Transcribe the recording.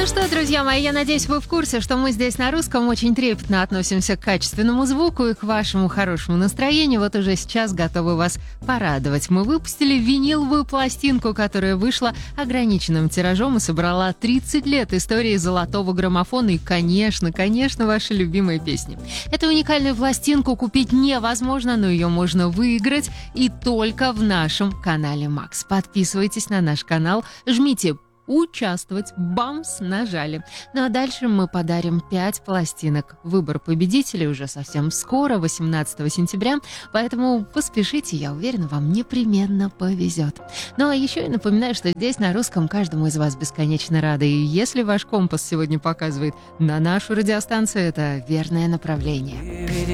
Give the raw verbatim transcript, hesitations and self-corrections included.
Ну что, друзья мои, я надеюсь, вы в курсе, что мы здесь на русском очень трепетно относимся к качественному звуку и к вашему хорошему настроению. Вот уже сейчас готовы вас порадовать. Мы выпустили виниловую пластинку, которая вышла ограниченным тиражом и собрала тридцать лет истории золотого граммофона и, конечно, конечно, ваши любимые песни. Эту уникальную пластинку купить невозможно, но ее можно выиграть и только в нашем канале Макс. Подписывайтесь на наш канал, жмите «Участвовать». Бамс, нажали. Ну а дальше мы подарим пять пластинок. Выбор победителей уже совсем скоро, восемнадцатого сентября, поэтому поспешите, я уверена, вам непременно повезет. Ну а еще я напоминаю, что здесь на русском каждому из вас бесконечно рада, и если ваш компас сегодня показывает на нашу радиостанцию, это верное направление.